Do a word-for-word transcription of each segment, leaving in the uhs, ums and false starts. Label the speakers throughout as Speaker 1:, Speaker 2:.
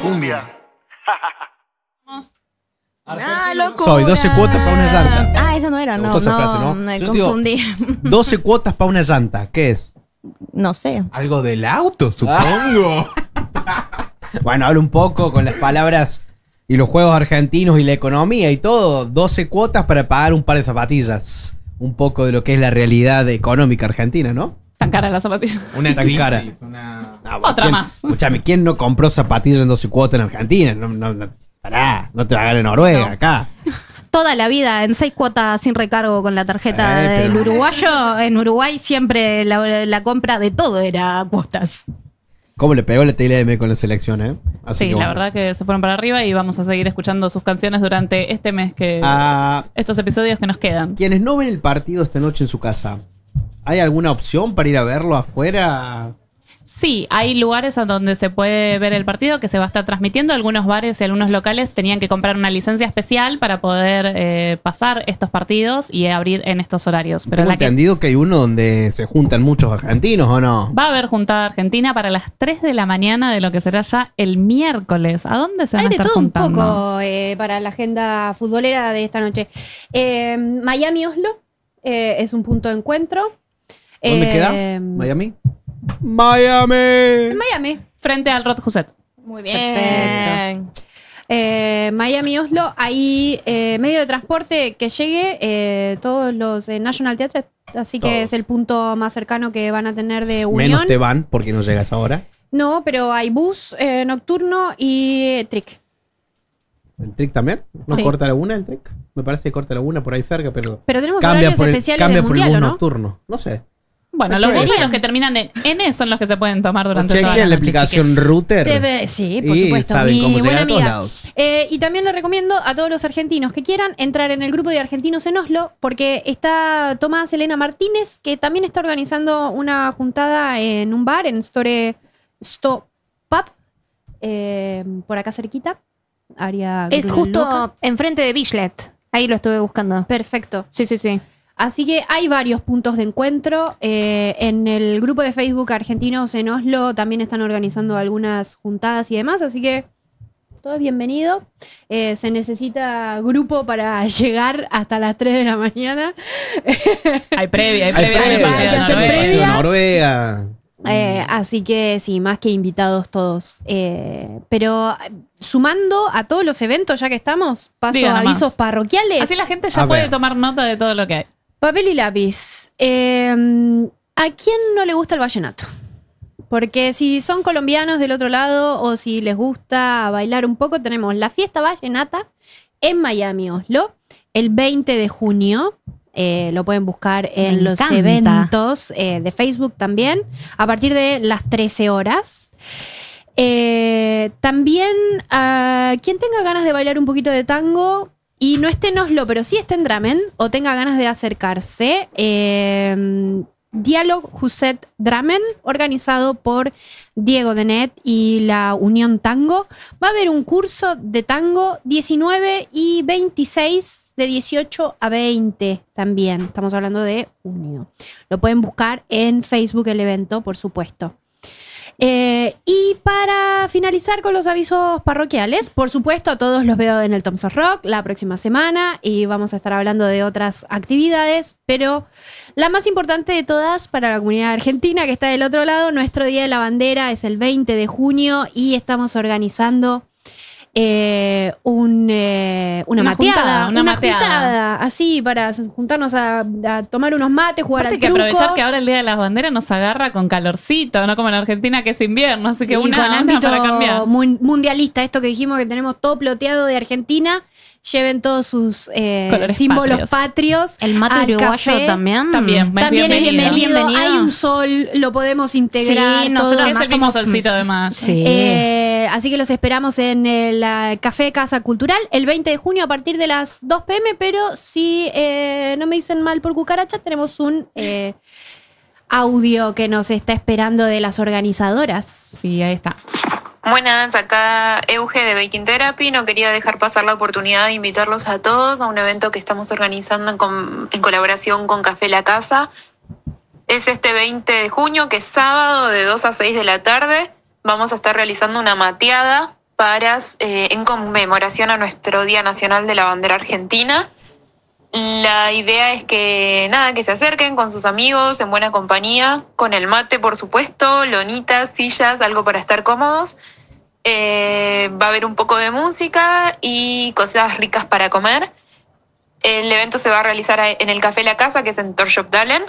Speaker 1: cumbia.
Speaker 2: Ah, loco.
Speaker 3: Soy doce cuotas para una llanta.
Speaker 2: Ah, esa no era,
Speaker 3: Me
Speaker 2: no,
Speaker 3: gustó esa
Speaker 2: no,
Speaker 3: frase, ¿no?
Speaker 2: me
Speaker 3: Yo digo,
Speaker 2: confundí.
Speaker 3: doce cuotas para una llanta. ¿Qué es?
Speaker 2: No sé.
Speaker 4: Algo del auto, supongo.
Speaker 3: Bueno, hablo un poco con las palabras y los juegos argentinos y la economía y todo. doce cuotas para pagar un par de zapatillas. Un poco de lo que es la realidad económica argentina, ¿no?
Speaker 5: Tan cara la zapatilla.
Speaker 4: Una
Speaker 3: Tan
Speaker 4: crisis,
Speaker 3: cara.
Speaker 4: una...
Speaker 3: Ah, bueno,
Speaker 5: Otra
Speaker 3: ¿quién-
Speaker 5: más.
Speaker 3: Escuchame, ¿quién no compró zapatillas en doce cuotas en Argentina? No, no, no, pará, no te va a ganar en Noruega,
Speaker 2: No.
Speaker 3: acá.
Speaker 2: Toda la vida en seis cuotas sin recargo con la tarjeta
Speaker 3: Eh,
Speaker 2: del
Speaker 3: pero-
Speaker 2: uruguayo. En Uruguay siempre la, la compra de todo era a cuotas.
Speaker 3: ¿Cómo le pegó la T L M con la selección, eh? Así
Speaker 5: Sí,
Speaker 3: que
Speaker 5: la
Speaker 3: bueno.
Speaker 5: verdad que se fueron para arriba y vamos a seguir escuchando sus canciones durante este mes que...
Speaker 3: Ah,
Speaker 5: estos episodios que nos quedan.
Speaker 3: quienes no ven el partido esta noche en su casa, ¿hay alguna opción para ir a verlo afuera?
Speaker 5: Sí, hay lugares a donde se puede ver el partido que se va a estar transmitiendo. Algunos bares y algunos locales tenían que comprar una licencia especial para poder eh, pasar estos partidos y abrir en estos horarios. Pero
Speaker 3: Tengo
Speaker 5: la que
Speaker 3: entendido que hay uno donde se juntan muchos argentinos, ¿o no?
Speaker 5: va a haber juntada argentina para las tres de la mañana de lo que será ya el miércoles. ¿A dónde se van
Speaker 2: Hay
Speaker 5: a
Speaker 2: de
Speaker 5: estar
Speaker 2: todo
Speaker 5: juntando?
Speaker 2: un poco eh, para la agenda futbolera de esta noche. Eh, Miami-Oslo eh, es un punto de encuentro.
Speaker 3: ¿Dónde
Speaker 2: Eh,
Speaker 3: queda? ¿Miami? ¡Miami!
Speaker 2: En Miami.
Speaker 5: Frente al Rod Huset.
Speaker 2: Muy bien. Perfecto. Eh, Miami-Oslo, hay eh, medio de transporte que llegue, eh, todos los eh, National Theatre, así que
Speaker 3: Todos.
Speaker 2: es el punto más cercano que van a tener de
Speaker 3: Menos
Speaker 2: Unión.
Speaker 3: te van porque no llegas ahora.
Speaker 2: No, pero hay bus eh, nocturno y eh, trick.
Speaker 3: ¿El trick también? ¿No
Speaker 2: Sí.
Speaker 3: corta Laguna el trick? Me parece que corta Laguna por ahí cerca, pero...
Speaker 2: Pero tenemos
Speaker 3: Cambia
Speaker 2: horarios
Speaker 3: por el,
Speaker 2: especiales
Speaker 3: cambia
Speaker 2: del
Speaker 3: por el
Speaker 2: mundial,
Speaker 3: bus
Speaker 2: ¿o no?
Speaker 3: nocturno. No sé.
Speaker 5: Bueno, los
Speaker 3: Deberían.
Speaker 5: buses los que terminan en N son los que se pueden tomar durante toda
Speaker 3: Chequen
Speaker 5: la
Speaker 3: la
Speaker 5: noche,
Speaker 3: aplicación
Speaker 5: chiques.
Speaker 3: Router.
Speaker 2: Debe- sí, por
Speaker 3: y
Speaker 2: supuesto.
Speaker 3: saben
Speaker 2: Mi
Speaker 3: cómo llegar
Speaker 2: buena
Speaker 3: a todos
Speaker 2: amiga.
Speaker 3: lados.
Speaker 2: Eh, y también le recomiendo a todos los argentinos que quieran entrar en el grupo de argentinos en Oslo, porque está Tomás Elena Martínez, que también está organizando una juntada en un bar, en Store Stop Pub, eh, por acá cerquita. Área
Speaker 6: Es
Speaker 2: Grunloca.
Speaker 6: justo enfrente de Bichlet. Ahí lo estuve buscando.
Speaker 2: Perfecto.
Speaker 6: Sí, sí, sí.
Speaker 2: Así que hay varios puntos de encuentro. Eh, en el grupo de Facebook Argentinos en Oslo también están organizando algunas juntadas y demás, así que todo es bienvenido. Eh, se necesita grupo para llegar hasta las tres de la mañana.
Speaker 5: Hay previa, hay
Speaker 3: Hay
Speaker 5: previa.
Speaker 3: previa,
Speaker 5: del partido
Speaker 2: hay
Speaker 5: de
Speaker 2: que hacer
Speaker 5: Noruega.
Speaker 2: previa.
Speaker 3: Noruega.
Speaker 2: Eh, así que sí, más que invitados todos. Eh, pero eh, sumando a todos los eventos, ya que estamos, paso
Speaker 5: Diga
Speaker 2: a
Speaker 5: nomás.
Speaker 2: avisos parroquiales.
Speaker 5: Así la gente ya
Speaker 3: A
Speaker 5: puede
Speaker 3: ver.
Speaker 5: tomar nota de todo lo que hay.
Speaker 2: Papel y lápiz. Eh, ¿A quién no le gusta el vallenato? Porque si son colombianos del otro lado o si les gusta bailar un poco, tenemos la fiesta vallenata en Miami, Oslo, el veinte de junio. Eh, lo pueden buscar en
Speaker 6: Me
Speaker 2: los
Speaker 6: encanta.
Speaker 2: eventos eh, de Facebook también, a partir de las trece horas. Eh, también, uh, quien tenga ganas de bailar un poquito de tango y no esté en Oslo, pero sí esté en Drammen o tenga ganas de acercarse, eh, Dialog Huset Drammen, organizado por Diego Denet y la Unión Tango. Va a haber un curso de tango diecinueve y veintiséis, de dieciocho a veinte también. Estamos hablando de junio. Lo pueden buscar en Facebook el evento, por supuesto. Eh, y para finalizar con los avisos parroquiales, por supuesto, a todos los veo en el Thompson Rock la próxima semana y vamos a estar hablando de otras actividades, pero la más importante de todas para la comunidad argentina que está del otro lado, nuestro Día de la Bandera es el veinte de junio y estamos organizando eh, un, eh, una,
Speaker 5: Una
Speaker 2: mateada,
Speaker 5: juntada, una mateada.
Speaker 2: juntada, así para juntarnos a, a tomar unos mates, jugar
Speaker 5: Aparte
Speaker 2: al
Speaker 5: que
Speaker 2: truco.
Speaker 5: aprovechar que ahora el Día de las Banderas nos agarra con calorcito, no como en Argentina que es invierno, así que
Speaker 2: Y
Speaker 5: una,
Speaker 2: con
Speaker 5: una
Speaker 2: ámbito
Speaker 5: para cambiar.
Speaker 2: mun- mundialista, esto que dijimos que tenemos todo ploteado de Argentina, lleven todos sus eh,
Speaker 5: Colores
Speaker 2: símbolos
Speaker 5: patrios.
Speaker 2: patrios.
Speaker 6: El mate
Speaker 2: al
Speaker 6: uruguayo
Speaker 2: café.
Speaker 6: también.
Speaker 5: También.
Speaker 2: También es
Speaker 5: Bienvenido.
Speaker 2: bienvenido.
Speaker 6: Bienvenido.
Speaker 2: Hay un sol, lo podemos integrar.
Speaker 6: Sí,
Speaker 2: todo.
Speaker 6: nosotros
Speaker 5: Es
Speaker 6: más
Speaker 5: el mismo
Speaker 6: somos-
Speaker 5: solcito de mayo.
Speaker 6: Sí.
Speaker 2: Eh, así que los esperamos en el eh, Café Casa Cultural el veinte de junio a partir de las dos pm, pero si eh, no me dicen mal por cucaracha, tenemos un eh, audio que nos está esperando de las organizadoras.
Speaker 5: Sí, ahí está.
Speaker 7: Buenas, acá Euge de Baking Therapy. No quería dejar pasar la oportunidad de invitarlos a todos a un evento que estamos organizando en, com- en colaboración con Café La Casa. Es este veinte de junio, que es sábado, de dos a seis de la tarde. Vamos a estar realizando una mateada para, eh, en conmemoración a nuestro Día Nacional de la Bandera Argentina. La idea es que, nada, que se acerquen con sus amigos, en buena compañía, con el mate, por supuesto, lonitas, sillas, algo para estar cómodos. Eh, va a haber un poco de música y cosas ricas para comer. El evento se va a realizar en el Café La Casa, que es en Torshov-Dalen.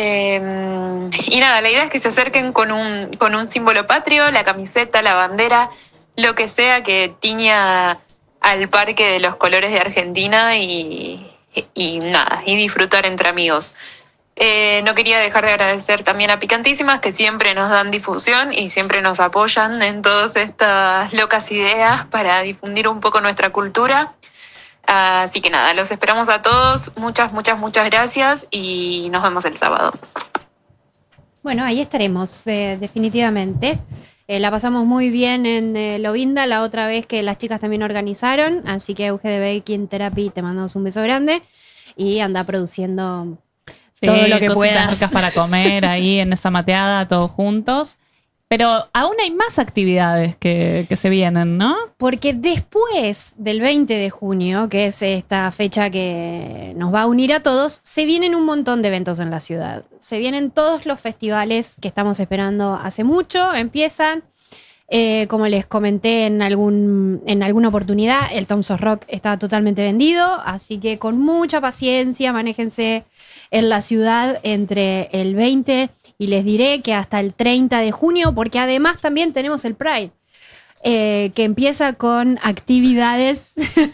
Speaker 7: Eh, y nada, la idea es que se acerquen con un, con un símbolo patrio, la camiseta, la bandera, lo que sea que tiña al parque de los colores de Argentina y... y nada, y disfrutar entre amigos. Eh, no quería dejar de agradecer también a Picantísimas, que siempre nos dan difusión y siempre nos apoyan en todas estas locas ideas para difundir un poco nuestra cultura. Así que nada, los esperamos a todos. Muchas, muchas, muchas gracias y nos vemos el sábado.
Speaker 2: Bueno, ahí estaremos, eh, definitivamente. Eh, la pasamos muy bien en eh, Lovinda la otra vez que las chicas también organizaron, así que Euge de Baking Therapy, te mandamos un beso grande y anda produciendo
Speaker 5: Sí,
Speaker 2: todo lo que
Speaker 5: cositas
Speaker 2: puedas.
Speaker 5: ricas para comer ahí en esa mateada, todos juntos. Pero aún hay más actividades que, que se vienen, ¿no?
Speaker 2: Porque después del veinte de junio, que es esta fecha que nos va a unir a todos, se vienen un montón de eventos en la ciudad. Se vienen todos los festivales que estamos esperando hace mucho, empiezan. Eh, como les comenté en, algún, en alguna oportunidad, el Tom's of Rock está totalmente vendido, así que con mucha paciencia, manéjense en la ciudad entre el veinte y les diré que hasta el treinta de junio, porque además también tenemos el Pride, eh, que empieza con actividades.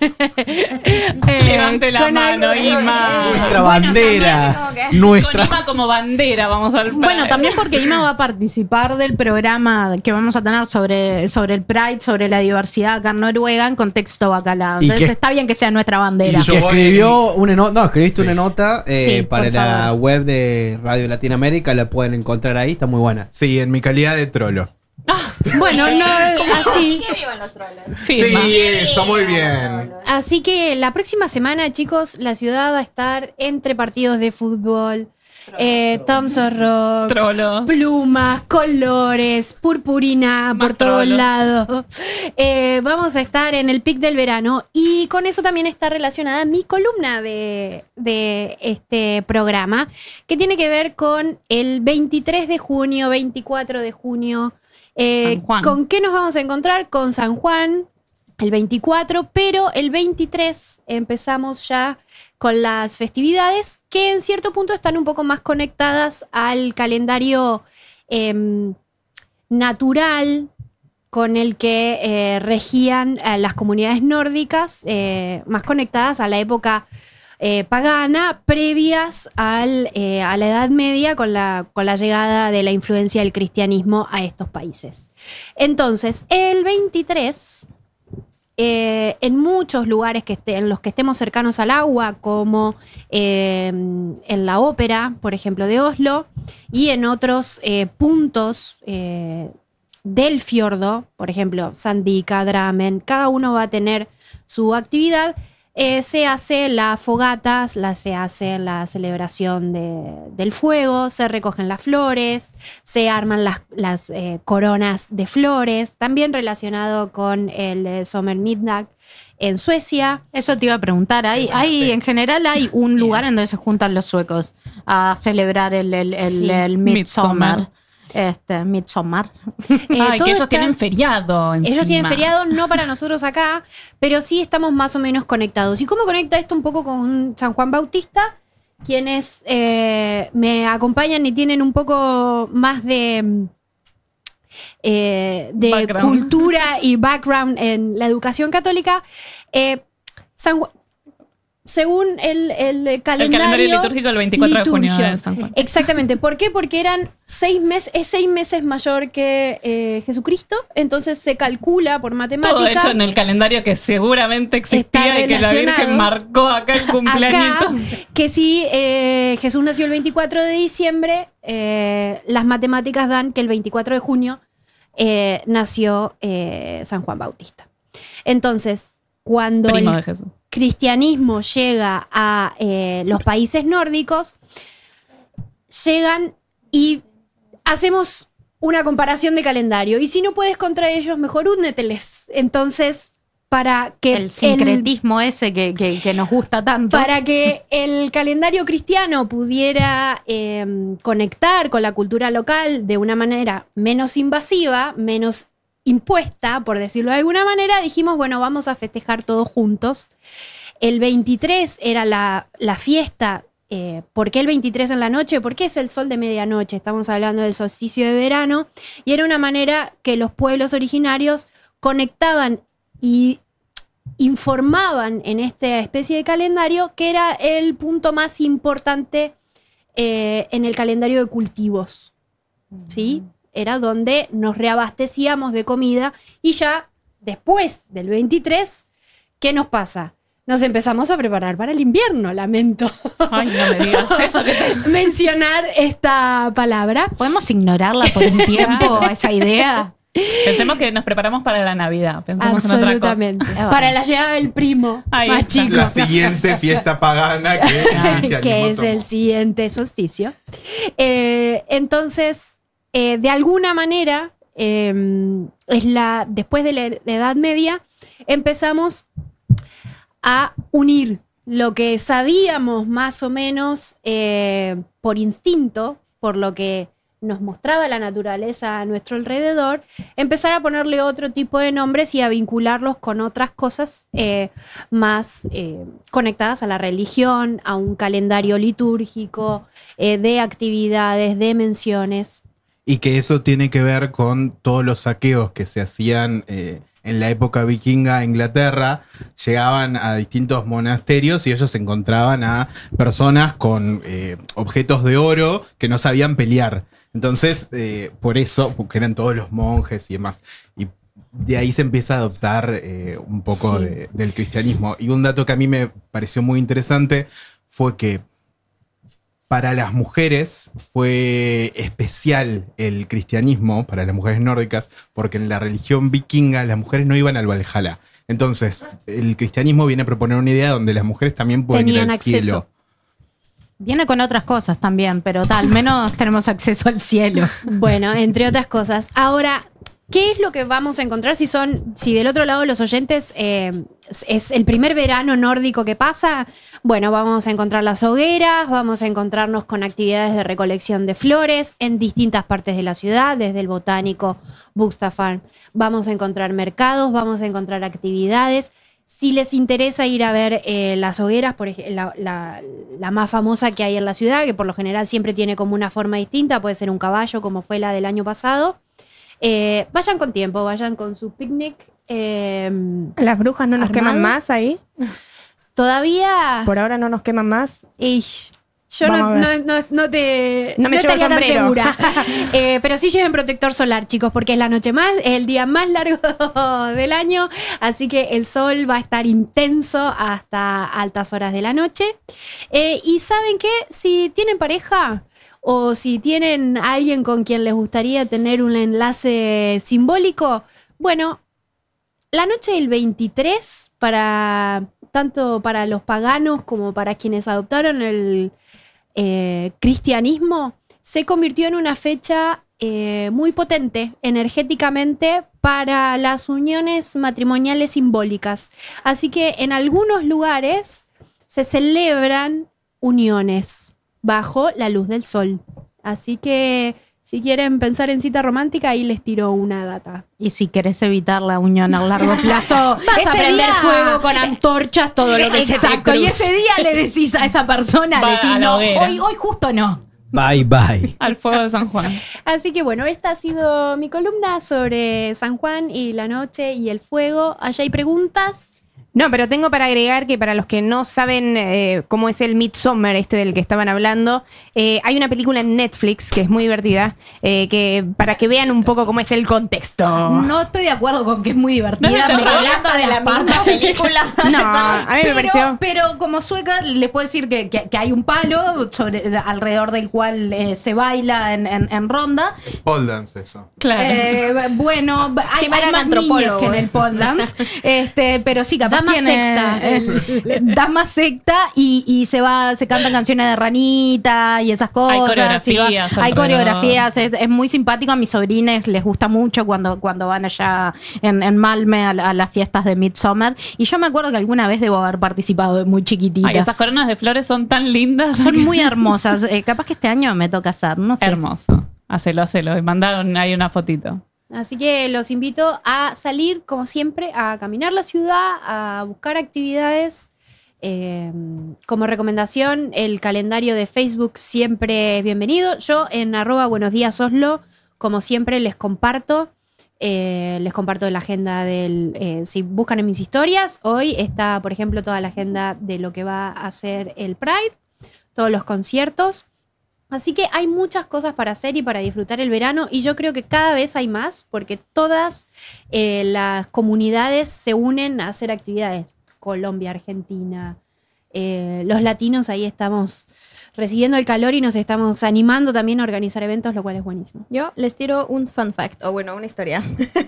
Speaker 2: eh,
Speaker 5: Levante la
Speaker 2: con
Speaker 5: mano,
Speaker 2: al-
Speaker 5: Ima.
Speaker 3: Nuestra
Speaker 6: Bueno,
Speaker 3: bandera.
Speaker 6: también, como que-
Speaker 5: Con
Speaker 3: Nuestra.
Speaker 5: Ima como bandera vamos al Pride.
Speaker 1: Bueno, también porque Ima va a participar del programa que vamos a tener sobre, sobre el Pride, sobre la diversidad acá en Noruega en contexto bacalao.
Speaker 3: Y
Speaker 1: Entonces
Speaker 3: que-
Speaker 1: está bien que sea nuestra bandera.
Speaker 3: Y
Speaker 4: Yo
Speaker 3: que
Speaker 4: voy-
Speaker 3: escribió una nota, no, escribiste
Speaker 4: Sí.
Speaker 3: una nota eh,
Speaker 2: Sí,
Speaker 3: para
Speaker 2: por
Speaker 3: la
Speaker 2: favor.
Speaker 3: web de Radio Latinoamérica, la pueden encontrar ahí, está muy buena.
Speaker 4: Sí, en mi calidad de trolo.
Speaker 2: Bueno, no, así.
Speaker 5: Firma.
Speaker 4: Sí, eso, muy bien.
Speaker 2: Así que la próxima semana, chicos, la ciudad va a estar entre partidos de fútbol, eh, Tom's of Rock,
Speaker 5: Trolos.
Speaker 2: plumas, colores, purpurina por
Speaker 5: Más
Speaker 2: todos
Speaker 5: trolos.
Speaker 2: lados. Eh, vamos a estar en el pic del verano y con eso también está relacionada mi columna de, de este programa, que tiene que ver con el veintitrés de junio, veinticuatro de junio. Eh,
Speaker 5: San Juan.
Speaker 2: ¿Con qué nos vamos a encontrar? Con San Juan, el veinticuatro, pero el veintitrés empezamos ya con las festividades que en cierto punto están un poco más conectadas al calendario eh, natural con el que eh, regían eh, las comunidades nórdicas, eh, más conectadas a la época eh, pagana, previas al, eh, a la Edad Media con la, con la llegada de la influencia del cristianismo a estos países. Entonces, el veintitrés... Eh, en muchos lugares que esté, en los que estemos cercanos al agua, como eh, en la ópera, por ejemplo, de Oslo, y en otros eh, puntos eh, del fiordo, por ejemplo, Sandvika, Drammen, cada uno va a tener su actividad. Eh, se hace la fogata, la, se hace la celebración de, del fuego, se recogen las flores, se arman las, las eh, coronas de flores, también relacionado con el eh, Sommermiddag en Suecia.
Speaker 1: Eso te iba a preguntar. Hay, hay, en general hay un lugar en donde se juntan los suecos a celebrar el, el, el,
Speaker 2: Sí.
Speaker 1: el
Speaker 5: Midsommar.
Speaker 1: Midsommar. Este, Midsommar.
Speaker 2: Eh,
Speaker 5: Ay,
Speaker 2: todo
Speaker 5: que ellos
Speaker 2: está-
Speaker 5: tienen feriado encima.
Speaker 2: Ellos tienen feriado, no para nosotros acá, pero sí estamos más o menos conectados. ¿Y cómo conecta esto un poco con San Juan Bautista? Quienes eh, me acompañan y tienen un poco más de, eh, de
Speaker 5: Background.
Speaker 2: cultura y background en la educación católica. Eh, San Juan- según el, el
Speaker 5: El
Speaker 2: calendario,
Speaker 5: calendario litúrgico el veinticuatro de junio
Speaker 2: liturgio.
Speaker 5: de San Juan.
Speaker 2: Exactamente. ¿Por qué? Porque eran seis meses, es seis meses mayor que eh, Jesucristo. Entonces se calcula por matemática.
Speaker 5: Todo hecho en el calendario que seguramente existía y que la
Speaker 2: relacionado.
Speaker 5: Virgen marcó acá el cumpleañito.
Speaker 2: Acá, que si eh, Jesús nació el veinticuatro de diciembre, eh, las matemáticas dan que el veinticuatro de junio eh, nació eh, San Juan Bautista. Entonces, cuando
Speaker 5: Primo
Speaker 2: el
Speaker 5: de Jesús.
Speaker 2: cristianismo llega a eh, los países nórdicos, llegan y hacemos una comparación de calendario. Y si no puedes contra ellos, mejor úneteles. Entonces, para que
Speaker 1: El sincretismo ese que, que- que nos gusta tanto.
Speaker 2: para que el calendario cristiano pudiera eh, conectar con la cultura local de una manera menos invasiva, menos impuesta, por decirlo de alguna manera, dijimos, bueno, vamos a festejar todos juntos. El veintitrés era la, la fiesta. Eh, ¿Por qué el veintitrés en la noche? Porque es el sol de medianoche. Estamos hablando del solsticio de verano. Y era una manera que los pueblos originarios conectaban y informaban en esta especie de calendario que era el punto más importante eh, en el calendario de cultivos. ¿Sí? Era donde nos reabastecíamos de comida y ya después del veintitrés, ¿qué nos pasa? Nos empezamos a preparar para el invierno, lamento
Speaker 5: Ay, no me digas eso. Que te-
Speaker 2: mencionar esta palabra.
Speaker 1: ¿Podemos ignorarla por un tiempo, esa idea?
Speaker 5: Pensemos que nos preparamos para la Navidad. Pensemos en otra cosa.
Speaker 2: Absolutamente.
Speaker 1: bueno.
Speaker 2: Para la llegada del primo
Speaker 5: Ahí
Speaker 2: más
Speaker 5: está.
Speaker 2: chico.
Speaker 4: La siguiente fiesta pagana que, el cristianismo
Speaker 2: que es
Speaker 4: tomó.
Speaker 2: el siguiente solsticio. Eh, entonces, eh, de alguna manera, eh, es la, después de la, la Edad Media, empezamos a unir lo que sabíamos más o menos eh, por instinto, por lo que nos mostraba la naturaleza a nuestro alrededor, empezar a ponerle otro tipo de nombres y a vincularlos con otras cosas eh, más eh, conectadas a la religión, a un calendario litúrgico, eh, de actividades, de menciones.
Speaker 4: Y que eso tiene que ver con todos los saqueos que se hacían eh, en la época vikinga a Inglaterra. Llegaban a distintos monasterios y ellos encontraban a personas con eh, objetos de oro que no sabían pelear. Entonces, eh, por eso, porque eran todos los monjes y demás. Y de ahí se empieza a adoptar eh, un poco
Speaker 2: Sí.
Speaker 4: de- del cristianismo. Y un dato que a mí me pareció muy interesante fue que para las mujeres fue especial el cristianismo, para las mujeres nórdicas, porque en la religión vikinga las mujeres no iban al Valhalla. Entonces, el cristianismo viene a proponer una idea donde las mujeres también pueden
Speaker 2: Tenían
Speaker 4: ir al
Speaker 2: acceso.
Speaker 4: cielo.
Speaker 1: Viene con otras cosas también, pero tal, menos tenemos acceso al cielo.
Speaker 2: Bueno, entre otras cosas. Ahora, ¿qué es lo que vamos a encontrar si son, si del otro lado los oyentes eh, es el primer verano nórdico que pasa? Bueno, vamos a encontrar las hogueras, vamos a encontrarnos con actividades de recolección de flores en distintas partes de la ciudad, desde el botánico Bukstafan. Vamos a encontrar mercados, vamos a encontrar actividades. Si les interesa ir a ver eh, las hogueras, por ejemplo, la, la- la más famosa que hay en la ciudad, que por lo general siempre tiene como una forma distinta, puede ser un caballo como fue la del año pasado. Eh, vayan con tiempo, vayan con su picnic. eh,
Speaker 6: Las brujas no nos
Speaker 2: ¿Armado?
Speaker 6: queman más ahí.
Speaker 2: todavía.
Speaker 6: Por ahora no nos queman más.
Speaker 2: Ish, yo
Speaker 6: Vamos
Speaker 2: no,
Speaker 6: a ver.
Speaker 2: no- no- no te
Speaker 6: No me llevo el
Speaker 2: estaría tan
Speaker 6: sombrero.
Speaker 2: segura. Eh, pero sí lleven protector solar, chicos, porque es la noche más, es el día más largo del año, así que el sol va a estar intenso hasta altas horas de la noche. Eh, y ¿saben qué? Si tienen pareja o si tienen a alguien con quien les gustaría tener un enlace simbólico, bueno, la noche del veintitrés, para tanto para los paganos como para quienes adoptaron el eh, cristianismo, se convirtió en una fecha eh, muy potente energéticamente para las uniones matrimoniales simbólicas. Así que en algunos lugares se celebran uniones bajo la luz del sol. Así que si quieren pensar en cita romántica, ahí les tiro una data.
Speaker 1: Y si querés evitar la unión a largo plazo,
Speaker 2: Vas
Speaker 1: ese
Speaker 2: a prender
Speaker 1: día-
Speaker 2: fuego con antorchas, todo lo que se te
Speaker 1: Exacto, y
Speaker 2: cruce.
Speaker 1: ese día le decís a esa persona,
Speaker 5: Va
Speaker 1: le decís,
Speaker 5: a la
Speaker 1: no,
Speaker 5: hoguera".
Speaker 1: hoy, hoy justo no.
Speaker 3: Bye, bye.
Speaker 5: Al fuego de San Juan.
Speaker 2: Así que bueno, esta ha sido mi columna sobre San Juan y la noche y el fuego. ¿Allá hay preguntas?
Speaker 6: No, pero tengo para agregar que para los que no saben eh, cómo es el Midsommar, este del que estaban hablando, eh, hay una película en Netflix que es muy divertida, eh, que para que vean un poco cómo es el contexto.
Speaker 1: No estoy de acuerdo con que es muy divertida.
Speaker 5: No,
Speaker 1: me-
Speaker 5: estamos hablando de la misma
Speaker 1: película.
Speaker 6: No, a mí me
Speaker 1: pero,
Speaker 6: pareció-
Speaker 1: Pero como sueca, les puedo decir que, que- que hay un palo sobre, alrededor del cual eh, se baila en, en- en ronda.
Speaker 4: Pole dance, eso.
Speaker 5: Claro.
Speaker 1: Eh, bueno, hay,
Speaker 6: Sí,
Speaker 1: hay
Speaker 6: bailan
Speaker 1: más niñas
Speaker 6: antropólogos.
Speaker 1: que en el pole dance. Este, pero sí, capaz
Speaker 2: más
Speaker 1: tiene,
Speaker 2: secta.
Speaker 1: eh, da más secta y, y se va, se cantan canciones de ranita y esas cosas.
Speaker 5: Hay
Speaker 1: y va-
Speaker 5: coreografías
Speaker 1: hay
Speaker 5: alrededor.
Speaker 1: coreografías, es, es muy simpático. A mis sobrines les gusta mucho cuando, cuando van allá en, en Malmö a, a las fiestas de Midsommar. Y yo me acuerdo que alguna vez debo haber participado de muy chiquitita.
Speaker 5: Ay, esas coronas de flores son tan lindas.
Speaker 1: Son muy hermosas. Eh, capaz que este año me toca hacer, no sé.
Speaker 5: Hermoso. Hacelo, hacelo. Y mandaron ahí una fotito.
Speaker 2: Así que los invito a salir, como siempre, a caminar la ciudad, a buscar actividades. Eh, como recomendación, el calendario de Facebook siempre es bienvenido. Yo en arroba buenos días Oslo, como siempre, les comparto. Eh, les comparto la agenda del... Eh, si buscan en mis historias, hoy está, por ejemplo, toda la agenda de lo que va a ser el Pride, todos los conciertos. Así que hay muchas cosas para hacer y para disfrutar el verano, y yo creo que cada vez hay más porque todas eh, las comunidades se unen a hacer actividades. Colombia, Argentina, eh, los latinos ahí estamos recibiendo el calor y nos estamos animando también a organizar eventos, lo cual es buenísimo.
Speaker 8: Yo les tiro un fun fact, o bueno, una historia.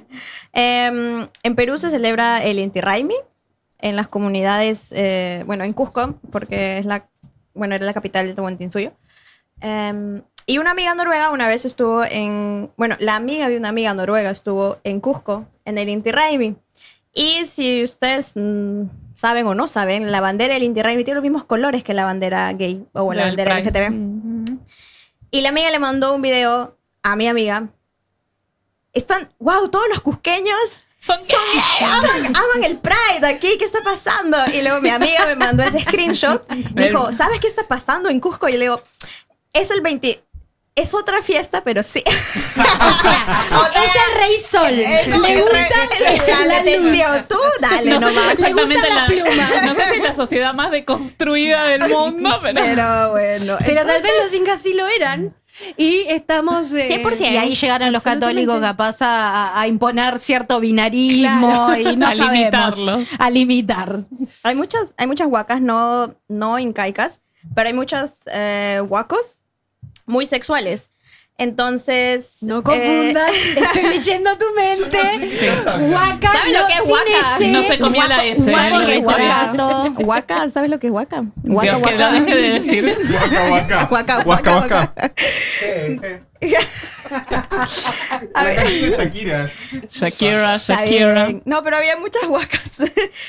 Speaker 8: Em, en Perú se celebra el Inti Raymi en las comunidades, eh, bueno, en Cusco, porque es la, bueno, era la capital de Tahuantinsuyo. Um, y una amiga noruega una vez estuvo en... Bueno, la amiga de una amiga noruega estuvo en Cusco, en el Inti Raymi. Y si ustedes mmm, saben o no saben, la bandera del Inti Raymi tiene los mismos colores que la bandera gay o la, la bandera L G T B. Uh-huh. Y la amiga le mandó un video a mi amiga. Están... ¡Wow! Todos los cusqueños...
Speaker 5: Son,
Speaker 8: son aman, aman el Pride aquí, ¿qué está pasando? Y luego mi amiga me mandó ese screenshot. Me dijo, ¿sabes qué está pasando en Cusco? Y le digo... Es el veinte. Es otra fiesta, pero sí.
Speaker 2: O sea, o sea es el Rey Sol.
Speaker 8: Es como
Speaker 2: le
Speaker 8: que
Speaker 2: gusta
Speaker 8: la, la, la, la atención.
Speaker 2: luz.
Speaker 8: Tú dale
Speaker 5: no
Speaker 8: nomás.
Speaker 5: sé si exactamente
Speaker 2: Le
Speaker 5: la,
Speaker 2: gustan las plumas.
Speaker 5: no sé si es la sociedad más deconstruida del mundo, pero,
Speaker 8: Pero bueno.
Speaker 2: Pero
Speaker 8: entonces,
Speaker 2: tal vez los incas sí lo eran. Y estamos... Eh,
Speaker 8: cien por ciento.
Speaker 1: Y ahí llegaron los
Speaker 2: Absolutamente.
Speaker 1: católicos capaz a, a imponer cierto binarismo
Speaker 2: Claro.
Speaker 1: y no
Speaker 5: A
Speaker 1: sabemos.
Speaker 5: limitarlos.
Speaker 1: A limitar.
Speaker 8: Hay muchas, hay muchas huacas no, no incaicas, pero hay muchos eh, huacos muy sexuales. Entonces...
Speaker 2: No confundas,
Speaker 8: eh,
Speaker 2: estoy leyendo tu mente. Huaca,
Speaker 8: ¿Sabes lo
Speaker 2: no,
Speaker 8: que es
Speaker 2: sin
Speaker 8: huaca?
Speaker 2: ese.
Speaker 5: no se comió la S.
Speaker 8: ¿Sabes lo que es
Speaker 5: Huaca.
Speaker 8: huaca? Huaca, ¿sabes lo que es huaca? Huaca,
Speaker 5: Dios, que lo deje de decir.
Speaker 4: Waka, waka.
Speaker 8: Huaca,
Speaker 4: Waka,
Speaker 8: huaca,
Speaker 4: waka. Eh, eh.
Speaker 8: A
Speaker 4: La
Speaker 8: ver.
Speaker 4: canción de Shakira.
Speaker 5: Shakira,
Speaker 8: Está
Speaker 5: Shakira.
Speaker 8: bien. No, pero había muchas huacas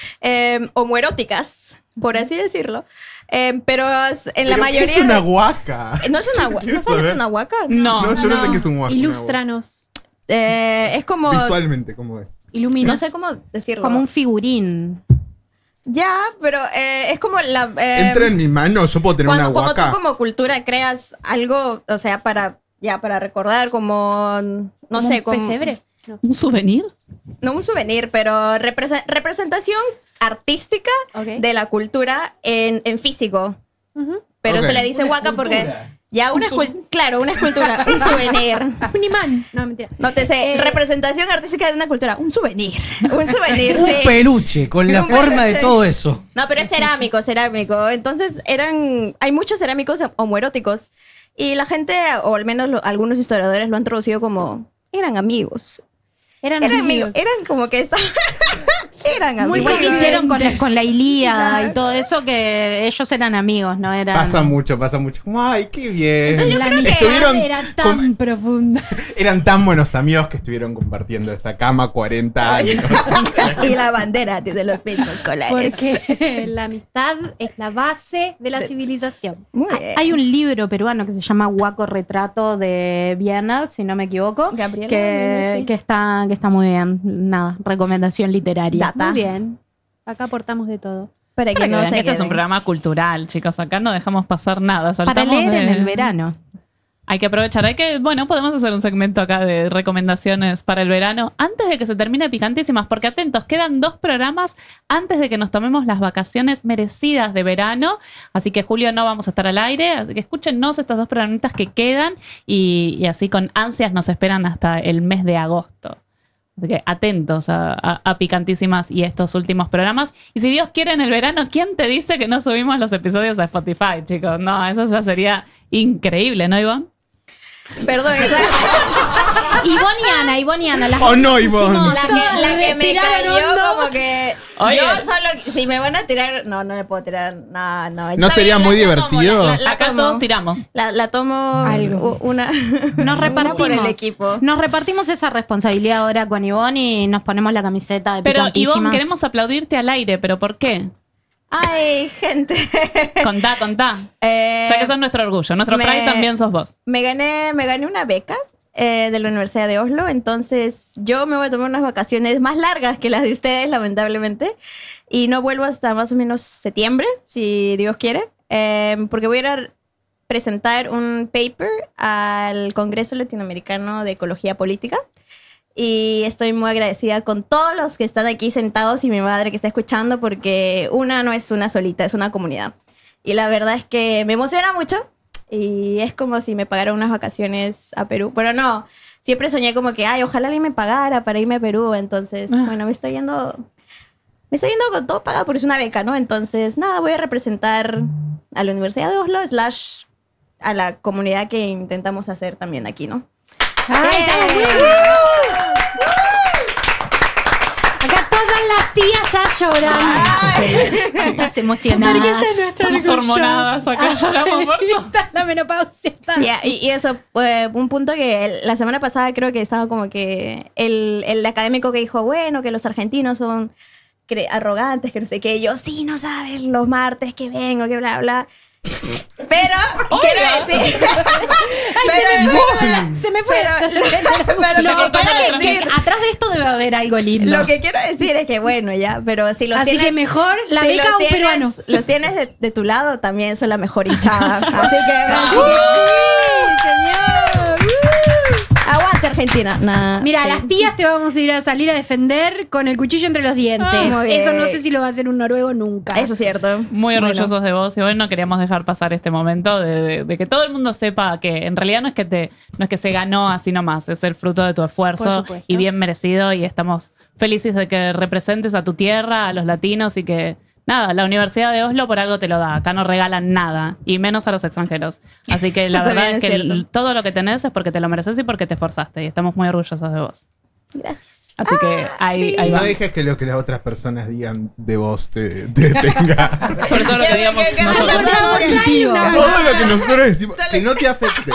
Speaker 8: eh, homoeróticas, por así decirlo. Eh, pero en la
Speaker 4: ¿Pero qué
Speaker 8: mayoría...
Speaker 4: es una
Speaker 8: de-
Speaker 4: huaca?
Speaker 8: ¿No es una huaca?
Speaker 4: Quiero
Speaker 8: ¿No sabes lo que
Speaker 4: saber.
Speaker 8: es una huaca?
Speaker 5: No.
Speaker 4: No, yo no, sé qué es un huaca.
Speaker 2: Ilústranos.
Speaker 8: Eh, es como...
Speaker 4: Visualmente, ¿cómo es?
Speaker 2: Ilumina.
Speaker 8: No sé cómo decirlo.
Speaker 1: Como un figurín.
Speaker 8: Ya, pero eh, es como la... eh,
Speaker 4: Entra en mi mano, yo puedo tener
Speaker 8: cuando,
Speaker 4: una
Speaker 8: como tú
Speaker 4: huaca.
Speaker 8: como cultura creas algo, o sea, para... Ya, para recordar como... No
Speaker 2: Como
Speaker 8: sé,
Speaker 2: un
Speaker 8: como...
Speaker 2: pesebre. No.
Speaker 5: ¿Un souvenir?
Speaker 8: No un souvenir, pero represe- representación artística
Speaker 2: Ok.
Speaker 8: de la cultura en, en físico.
Speaker 2: Ujú.
Speaker 8: Pero
Speaker 4: Ok.
Speaker 8: se le dice
Speaker 3: Una
Speaker 8: huaca porque...
Speaker 3: escultura.
Speaker 8: Ya, una escultura. Claro, una escultura. Un souvenir.
Speaker 2: Un imán. No, mentira.
Speaker 8: No te sé.
Speaker 2: Eh,
Speaker 8: representación artística de una cultura. Un souvenir. Un souvenir,
Speaker 3: Un
Speaker 8: sí.
Speaker 3: peluche con la
Speaker 8: Un
Speaker 3: forma de
Speaker 8: peluche.
Speaker 3: todo eso.
Speaker 8: No, pero es cerámico, cerámico. Entonces eran... Hay muchos cerámicos homoeróticos. Y la gente, o al menos lo- algunos historiadores lo han traducido como... Eran amigos.
Speaker 2: Eran,
Speaker 8: Eran
Speaker 2: amigos.
Speaker 8: amigos. Eran como que estaban... eran amigos.
Speaker 1: Muy igual que hicieron con la, con la Ilíada
Speaker 8: Claro.
Speaker 1: y todo eso, que ellos eran amigos, ¿no? Eran...
Speaker 4: Pasa mucho, pasa mucho. Como, ay, qué bien.
Speaker 2: La amistad
Speaker 4: Estuvieron
Speaker 2: era tan
Speaker 4: com-
Speaker 2: profunda.
Speaker 4: Eran tan buenos amigos que estuvieron compartiendo esa cama cuarenta años.
Speaker 8: Y la bandera tiene los mismos colores.
Speaker 2: Porque la amistad es la base de la civilización.
Speaker 8: Muy bien.
Speaker 1: Hay un libro peruano que se llama Huaco Retrato de Biener, si no me equivoco,
Speaker 8: Gabriela
Speaker 1: que,
Speaker 8: Biener, sí.
Speaker 1: que, está, que está muy bien. Nada, recomendación literaria.
Speaker 8: Data.
Speaker 2: Muy bien. Acá aportamos de todo.
Speaker 8: Para
Speaker 5: Para
Speaker 8: que
Speaker 5: que
Speaker 8: no
Speaker 5: vean
Speaker 8: se
Speaker 5: que este es un
Speaker 8: queden.
Speaker 5: programa cultural, chicos. Acá no dejamos pasar nada.
Speaker 1: Para
Speaker 5: Saltamos
Speaker 1: leer en
Speaker 5: de-
Speaker 1: el verano.
Speaker 5: Hay que aprovechar. Hay que, bueno, podemos hacer un segmento acá de recomendaciones para el verano antes de que se termine Picantísimas, porque atentos, quedan dos programas antes de que nos tomemos las vacaciones merecidas de verano. Así que julio no vamos a estar al aire. Así que escúchenos estos dos programitas que quedan y, y así con ansias nos esperan hasta el mes de agosto. Así que atentos a, a- a Picantísimas y estos últimos programas. Y si Dios quiere en el verano, ¿quién te dice que no subimos los episodios a Spotify, chicos? No, eso ya sería increíble, ¿no, Iván?
Speaker 8: Perdón, esa-
Speaker 1: Ivonne y Ana, Ivonne y Ana. Las
Speaker 4: Oh, no,
Speaker 1: dos
Speaker 4: Ivonne.
Speaker 1: pusimos-
Speaker 8: la que, la que me
Speaker 2: Respiraron
Speaker 8: cayó
Speaker 2: hondo.
Speaker 8: como que
Speaker 5: Oye.
Speaker 8: yo solo, si me van a tirar, no, no le puedo tirar, no, no.
Speaker 4: ¿No
Speaker 8: Está
Speaker 4: sería
Speaker 8: bien,
Speaker 4: muy
Speaker 8: la- la tomo,
Speaker 4: divertido?
Speaker 8: la- la
Speaker 5: Acá
Speaker 8: tomo.
Speaker 5: todos tiramos.
Speaker 8: La, la tomo
Speaker 2: Algo.
Speaker 8: u- una,
Speaker 1: Nos
Speaker 8: una
Speaker 1: repartimos.
Speaker 8: por el equipo.
Speaker 1: Nos repartimos esa responsabilidad ahora con Ivonne y nos ponemos la camiseta de
Speaker 5: Pero
Speaker 1: picantísimas.
Speaker 5: Ivonne, queremos aplaudirte al aire, ¿pero por qué?
Speaker 8: Ay, gente.
Speaker 5: Contá, contá.
Speaker 8: Eh,
Speaker 5: Ya que sos nuestro orgullo. Nuestro
Speaker 8: me-
Speaker 5: pride también sos vos.
Speaker 8: Me gané, me gané una beca eh, de la Universidad de Oslo, entonces yo me voy a tomar unas vacaciones más largas que las de ustedes, lamentablemente, y no vuelvo hasta más o menos septiembre, si Dios quiere, eh, porque voy a ir a presentar un paper al Congreso Latinoamericano de Ecología Política. Y estoy muy agradecida con todos los que están aquí sentados y mi madre que está escuchando, porque una no es una solita, es una comunidad. Y la verdad es que me emociona mucho y es como si me pagaran unas vacaciones a Perú. Pero no, siempre soñé como que, ay, ojalá alguien me pagara para irme a Perú. Entonces,
Speaker 5: Ah.
Speaker 8: bueno, me estoy yendo, me estoy yendo con todo pagado porque es una beca, ¿no? Entonces, nada, voy a representar a la Universidad de Oslo, slash a la comunidad que intentamos hacer también aquí, ¿no?
Speaker 2: Ay, estamos muy
Speaker 8: ¡Eh!
Speaker 2: orgullosos. Acá todas las tías ya llorando.
Speaker 1: Estás emocionada.
Speaker 2: Porque ese es nuestro
Speaker 5: Estamos
Speaker 2: orgullo.
Speaker 5: hormonadas acá, lloramos por todo.
Speaker 2: Está la menopausia. Está.
Speaker 8: Ya, y, y eso, eh, un punto que el- la semana pasada creo que estaba como que el, el académico que dijo, bueno, que los argentinos son cre- arrogantes, que no sé qué. Y yo, sí, no sabes, los martes que vengo, que bla, bla. Pero, quiero decir...
Speaker 2: Ay, se me fue. Se me fue.
Speaker 8: Pero, pero
Speaker 5: Se
Speaker 8: lo que
Speaker 5: cortó la
Speaker 8: quiero
Speaker 5: transmisión.
Speaker 8: decir...
Speaker 1: Atrás de esto debe haber algo lindo.
Speaker 8: Lo que quiero decir es que, bueno, ya, pero si los
Speaker 2: Así
Speaker 8: tienes...
Speaker 2: que mejor la
Speaker 8: si
Speaker 2: beca
Speaker 8: los
Speaker 2: a un
Speaker 8: tienes-
Speaker 2: peruano.
Speaker 8: Los tienes de, de tu lado, también son la mejor hinchada. Así que... así
Speaker 2: ¡Uy,
Speaker 8: que-
Speaker 2: señor!
Speaker 8: aguante, Argentina. Nah,
Speaker 2: Mira,
Speaker 8: sí.
Speaker 2: las tías te vamos a ir a salir a defender con el cuchillo entre los dientes.
Speaker 8: Ah, muy bien.
Speaker 2: Eso no sé si lo va a hacer un noruego nunca.
Speaker 8: Eso es cierto.
Speaker 5: Muy
Speaker 8: Bueno.
Speaker 5: orgullosos de vos y bueno, no queríamos dejar pasar este momento de, de- de que todo el mundo sepa que en realidad no es que te no es que se ganó así nomás, es el fruto de tu
Speaker 2: Por
Speaker 5: esfuerzo
Speaker 2: supuesto.
Speaker 5: y bien merecido y estamos felices de que representes a tu tierra, a los latinos y que nada, la Universidad de Oslo por algo te lo da, acá no regalan nada y menos a los extranjeros. Así que la
Speaker 8: También
Speaker 5: verdad es
Speaker 8: es
Speaker 5: que
Speaker 8: cierto.
Speaker 5: el- todo lo que tenés es porque te lo mereces y porque te esforzaste y estamos muy orgullosos de vos.
Speaker 8: Gracias.
Speaker 5: Así que ahí, ahí
Speaker 4: Y
Speaker 5: va.
Speaker 4: no dejes que lo que las otras personas digan de vos te, te detenga.
Speaker 5: Sobre todo lo que digamos
Speaker 8: que- que-
Speaker 5: nosotros.
Speaker 8: que- que-
Speaker 2: Una
Speaker 4: Todo lo que nosotros decimos, que no te afecte.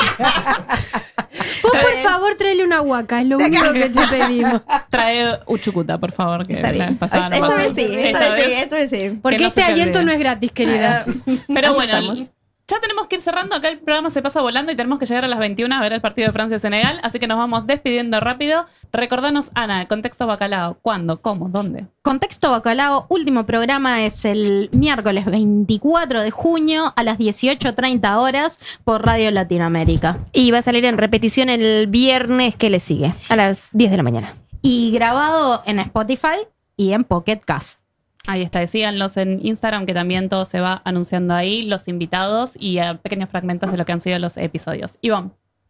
Speaker 2: Vos, por favor, tráele una huaca. Es lo único que te pedimos.
Speaker 5: Trae Uchucuta, por favor. Que
Speaker 8: Está
Speaker 5: la
Speaker 8: bien.
Speaker 5: vez pasada no
Speaker 8: Esta
Speaker 5: pasó.
Speaker 8: vez sí, esta vez sí, esta vez sí.
Speaker 2: Porque
Speaker 5: no
Speaker 2: este
Speaker 5: se te
Speaker 2: aliento
Speaker 5: olvide.
Speaker 2: no es gratis, querida.
Speaker 5: Pero bueno,
Speaker 8: Aceptamos.
Speaker 5: ya tenemos que ir cerrando. Acá el programa se pasa volando y tenemos que llegar a las veintiuna a ver el partido de Francia-Senegal. Así que nos vamos despidiendo rápido. Recordanos, Ana, el contexto bacalao. ¿Cuándo? ¿Cómo? ¿Dónde?
Speaker 1: Contexto Bacalao, último programa es el miércoles veinticuatro de junio a las dieciocho treinta horas por Radio Latinoamérica.
Speaker 6: Y va a salir en repetición el viernes que le sigue, a las diez de la mañana.
Speaker 1: Y grabado en Spotify y en Pocket Cast.
Speaker 5: Ahí está. Síganlos en Instagram, que también todo se va anunciando ahí, los invitados y eh, pequeños fragmentos de lo que han sido los episodios. Ivonne.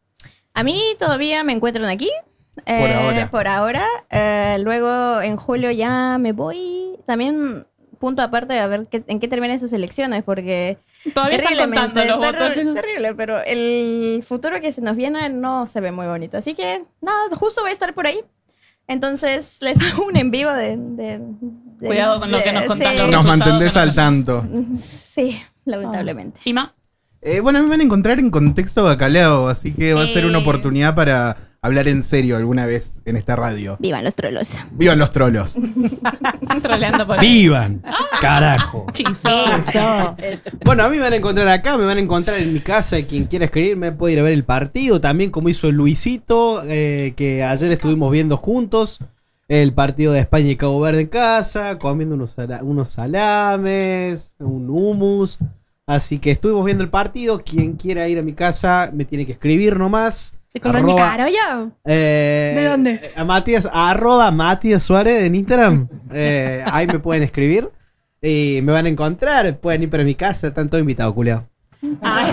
Speaker 8: A mí todavía me encuentran aquí. Eh,
Speaker 4: ahora.
Speaker 8: Por ahora. Eh, luego en julio ya me voy. También punto aparte a ver qué- en qué terminan esas elecciones, porque
Speaker 5: Todavía están contando los
Speaker 8: terrible,
Speaker 5: votos. chicos.
Speaker 8: terrible, pero el futuro que se nos viene no se ve muy bonito. Así que nada, justo voy a estar por ahí. Entonces les hago un en vivo de... de- de-
Speaker 5: Cuidado con lo que nos
Speaker 8: de-
Speaker 5: contán
Speaker 8: sí,
Speaker 5: los
Speaker 4: Nos
Speaker 5: resultados
Speaker 4: mantendés
Speaker 5: que
Speaker 4: al
Speaker 5: nos-
Speaker 4: tanto.
Speaker 8: Sí, lamentablemente.
Speaker 5: Ima.
Speaker 4: Eh, bueno, me van a encontrar en contexto bacalao, así que va a ser una
Speaker 5: Eh.
Speaker 4: oportunidad para hablar en serio alguna vez en esta radio.
Speaker 8: Vivan los trolos.
Speaker 4: Vivan los trolos.
Speaker 5: Troleando por ahí.
Speaker 3: ¡Vivan! ¡Carajo!
Speaker 5: Chizo.
Speaker 1: Eso.
Speaker 3: Bueno, a mí me van a encontrar acá, me van a encontrar en mi casa. Quien quiera escribirme puede ir a ver el partido. También como hizo Luisito, eh, que ayer estuvimos viendo juntos el partido de España y Cabo Verde en casa, comiendo unos, sala- unos salames, un hummus. Así que estuvimos viendo el partido. Quien quiera ir a mi casa me tiene que escribir nomás.
Speaker 2: ¿Te compras mi
Speaker 3: Arroba-
Speaker 2: caro ya?
Speaker 3: Eh,
Speaker 2: ¿De dónde?
Speaker 3: A Matías, arroba Matías Suárez en Instagram. Eh, ahí me pueden escribir. Y me van a encontrar. Pueden ir para mi casa. Están todos invitados, culiao.
Speaker 5: Ahí,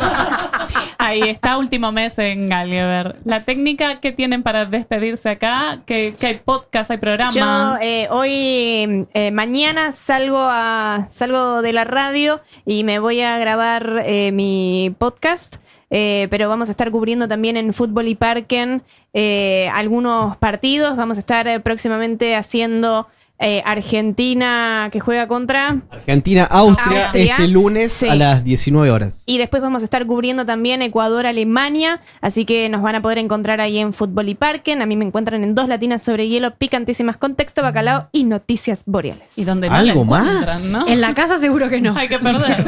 Speaker 5: ahí está, último mes en Galgeber. La técnica que tienen para despedirse acá, que, que hay podcast, hay programa.
Speaker 6: Yo eh, hoy, eh, mañana salgo a salgo de la radio y me voy a grabar eh, mi podcast. Eh, pero vamos a estar cubriendo también en Fútbol y Parken eh, algunos partidos. Vamos a estar eh, próximamente haciendo Eh, Argentina que juega contra...
Speaker 3: Argentina, Austria,
Speaker 6: Austria.
Speaker 3: este lunes
Speaker 6: Sí.
Speaker 3: a las diecinueve horas.
Speaker 6: Y después vamos a estar cubriendo también Ecuador, Alemania. Así que nos van a poder encontrar ahí en Fútbol y Parken. A mí me encuentran en Dos Latinas sobre Hielo, picantísimas con texto, bacalao y noticias boreales.
Speaker 5: Y donde no
Speaker 3: ¿Algo
Speaker 5: la encuentran,
Speaker 3: más?
Speaker 5: ¿no?
Speaker 2: En la casa seguro que no.
Speaker 5: Hay que perder.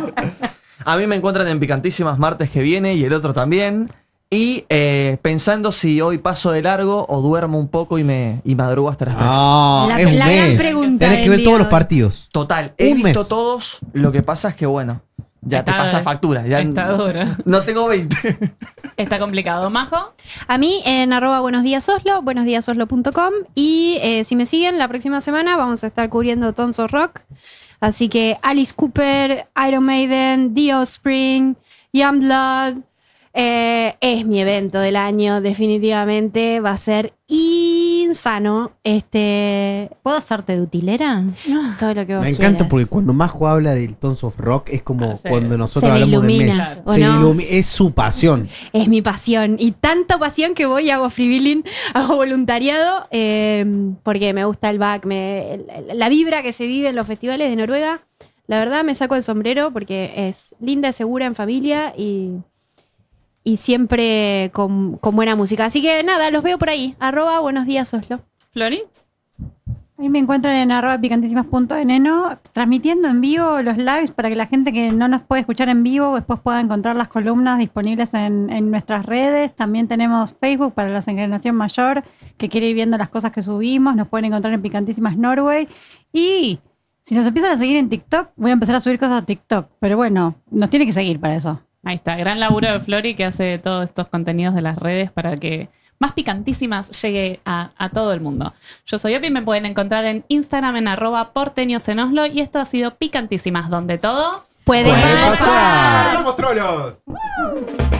Speaker 9: A mí me encuentran en Picantísimas martes que viene y el otro también. Y eh, pensando si hoy paso de largo o duermo un poco y me y madrugo hasta las tres.
Speaker 3: Ah,
Speaker 2: La-
Speaker 3: es un
Speaker 2: la gran
Speaker 3: mes.
Speaker 2: pregunta
Speaker 3: Tenés que
Speaker 2: del
Speaker 3: ver
Speaker 2: día
Speaker 3: todos
Speaker 2: de
Speaker 3: los
Speaker 2: hoy.
Speaker 3: partidos.
Speaker 9: Total, he
Speaker 3: Un
Speaker 9: visto
Speaker 3: mes.
Speaker 9: todos. Lo que pasa es que, bueno, ya
Speaker 5: Está-
Speaker 9: te pasa factura. Ya
Speaker 5: está duro.
Speaker 9: No tengo veinte.
Speaker 5: Está complicado. Majo,
Speaker 2: A mí en arroba buenos días Oslo, buenos días oslo punto com. Y eh, si me siguen, la próxima semana vamos a estar cubriendo Tons of Rock. Así que Alice Cooper, Iron Maiden, The Offspring, Youngblood. Eh, es mi evento del año, definitivamente. Va a ser insano. Este,
Speaker 1: ¿Puedo hacerte de utilera?
Speaker 2: todo lo que vos
Speaker 3: Me encanta
Speaker 2: quieras.
Speaker 3: porque cuando Majo habla del Tons of Rock es como
Speaker 5: Ah, sí.
Speaker 3: cuando nosotros
Speaker 2: Se me
Speaker 3: hablamos de
Speaker 2: ilumina,
Speaker 3: Messi.
Speaker 2: ¿o
Speaker 3: Se
Speaker 2: no?
Speaker 3: ilumi- es su pasión.
Speaker 2: Es mi pasión. Y tanta pasión que voy y hago freewheeling, hago voluntariado, eh, porque me gusta el back, me, el- la vibra que se vive en los festivales de Noruega. La verdad me saco el sombrero porque es linda, segura, en familia y, y siempre con, con buena música. Así que nada, los veo por ahí. Arroba buenos días Oslo.
Speaker 5: Flori.
Speaker 10: A mí me encuentran en arroba picantísimas.neno transmitiendo en vivo los lives para que la gente que no nos puede escuchar en vivo después pueda encontrar las columnas disponibles en, en nuestras redes. También tenemos Facebook para la generación mayor que quiere ir viendo las cosas que subimos. Nos pueden encontrar en Picantísimas Norway. Y si nos empiezan a seguir en TikTok, voy a empezar a subir cosas a TikTok. Pero bueno, nos tiene que seguir para eso.
Speaker 5: Ahí está, gran laburo de Flori que hace todos estos contenidos de las redes para que Más Picantísimas llegue a, a todo el mundo. Yo soy Opi, me pueden encontrar en Instagram en arroba porteños en Oslo y esto ha sido Picantísimas, donde todo
Speaker 2: Puede
Speaker 4: Puede
Speaker 2: pasar.
Speaker 4: pasar. ¡Vamos, trolos!